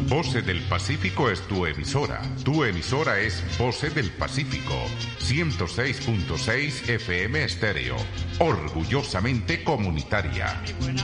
Voce del Pacífico es tu emisora. Tu emisora es Voce del Pacífico, 106.6 FM estéreo, orgullosamente comunitaria.